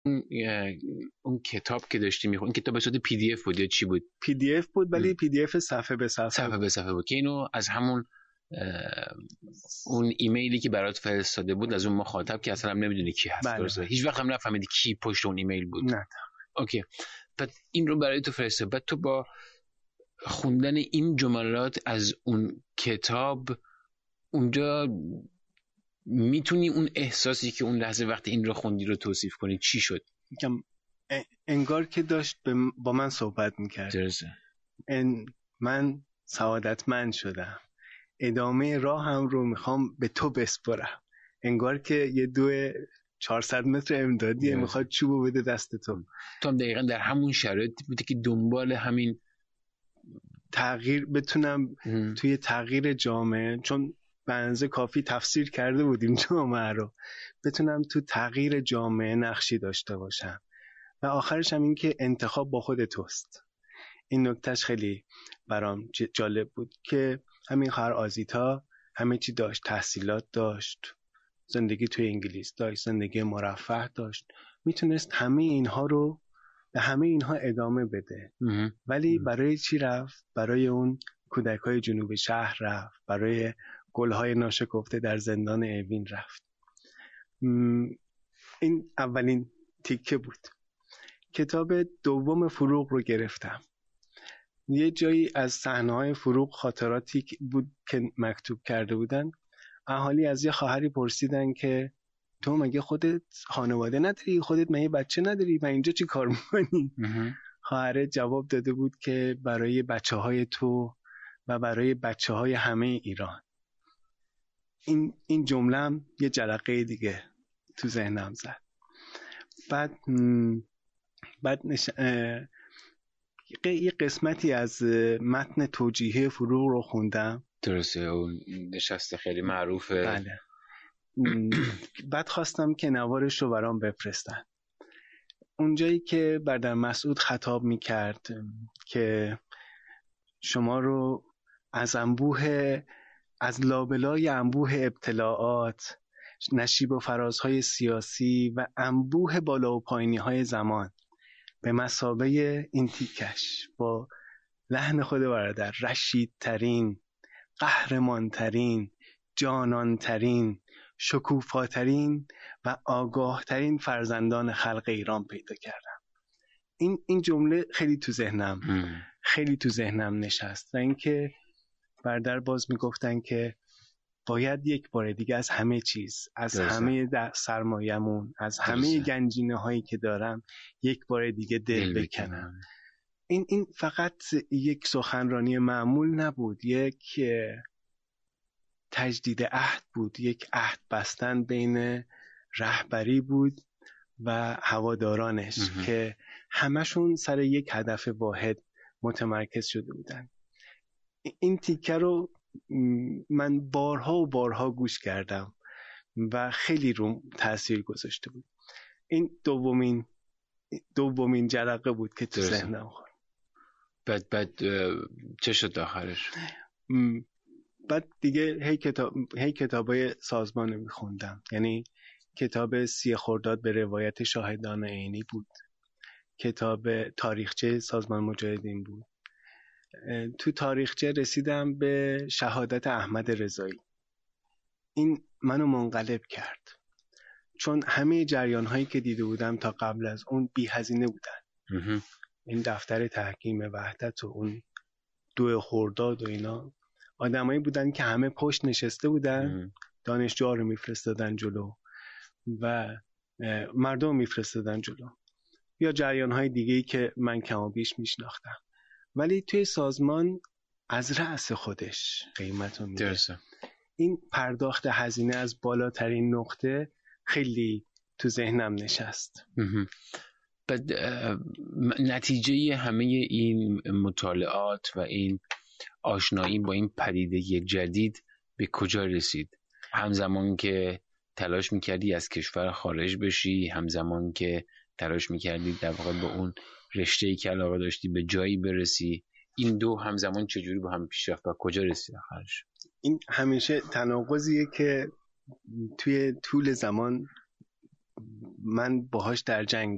اون کتاب که داشتی میخوند، این کتاب به صورت PDF بود یا چی بود؟ PDF بود، ولی PDF صفحه به صفحه بود که اینو از همون اون ایمیلی که برات فرستاده بود از اون مخاطب که اصلا هم نمیدونی کی هست. درسته؟ هیچ وقت هم نفهمیدی کی پشت اون ایمیل بود؟ نه. اوکی. بعد این رو برای تو فرستاد. بعد تو با خوندن این جملات از اون کتاب اونجا میتونی اون احساسی که اون لحظه وقتی این رو خوندی رو توصیف کنی چی شد؟ انگار که داشت با من صحبت میکرد. درسته. من سعادتمند شدم، ادامه راه هم رو میخوام به تو بسپرم. انگار که یه 400 متر امدادیه میخواد چوبو بده دست تو. تو هم دقیقا در همون شرایط بودی که دنبال همین تغییر بتونم توی تغییر جامعه، چون به اندازه کافی تفسیر کرده بودیم جامعه رو، بتونم تو تغییر جامعه نقشی داشته باشم. و آخرش هم این که انتخاب با خود توست. این نکتهش خیلی برام جالب بود که همین خواهر آزیتا همه چی داشت، تحصیلات داشت، زندگی توی انگلیس داشت، زندگی مرفه داشت، میتونست همه اینها رو به همه اینها ادامه بده. ولی برای چی رفت؟ برای اون کودکای جنوب شهر رفت، برای گلهای ناشکفته در زندان اوین رفت. این اولین تیکه بود. کتاب دوم فروغ رو گرفتم. یه جایی از صحنه‌های فروغ خاطراتی بود که مکتوب کرده بودن. اهالی از یه خواهری پرسیدن که تو مگه خودت خانواده نداری؟ خودت مگه بچه نداری؟ و اینجا چی کار می‌کنی؟ خواهر جواب داده بود که برای بچه‌های تو و برای بچه‌های همه ایران. این جمله هم یه جرقه دیگه تو ذهنم زد. بعد یه قسمتی از متن توجیهی فروغ رو خوندم. درسته، اون نشست خیلی معروفه. بله. بعد خواستم که نوارش رو برام بفرستن. اونجایی که برادر مسعود خطاب میکرد که شما رو از لابلای انبوه ابتلاعات، نشیب و فرازهای سیاسی و انبوه بالا و پایینی های زمان به مثابه این تیکش با لحن خود برادر رشیدترین، قهرمانترین، جانانترین، شکوفاترین و آگاهترین فرزندان خلق ایران پیدا کردم. این جمله خیلی تو ذهنم نشست. و اینکه برادر باز میگفتن که باید یک بار دیگه از همه چیز، از همه سرمایه‌مون، از همه گنجینه هایی که دارم یک بار دیگه دل بکنم. این فقط یک سخنرانی معمول نبود، یک تجدید عهد بود، یک عهد بستن بین رهبری بود و هوادارانش که همشون سر یک هدف واحد متمرکز شده بودن. این تیکه رو من بارها و بارها گوش کردم و خیلی روم تأثیر گذاشته بود. این دومین جرقه بود که تو ذهنم خورد. بعد چه شد آخرش؟ بعد دیگه هی کتابای سازمان رو میخوندم. یعنی کتاب 30 خرداد به روایت شاهدان عینی بود، کتاب تاریخچه سازمان مجاهدین بود. تو تاریخچه رسیدم به شهادت احمد رضایی. این منو منقلب کرد، چون همه جریان هایی که دیده بودم تا قبل از اون بی هزینه بودن. این دفتر تحکیم وحدت و اون 2 خرداد و اینا آدمایی بودن که همه پشت نشسته بودن، دانشجوها رو میفرستادن جلو و مردم میفرستادن جلو، یا جریان های دیگه‌ای که من کم و بیش میشناختم. ولی توی سازمان از رأس خودش قیمت رو میده. این پرداخت هزینه از بالاترین نقطه خیلی تو ذهنم نشست. بعد نتیجه همه این مطالعات و این آشنایی با این پدیده جدید به کجا رسید؟ همزمان که تلاش میکردی از کشور خارج بشی، همزمان که تلاش میکردی در واقع به اون رشته‌ای که علاقه داشتی به جایی برسی، این دو همزمان چجوری با هم پیش رفت و کجا رسید آخرش؟ این همیشه تناقضیه که توی طول زمان من باهاش در جنگ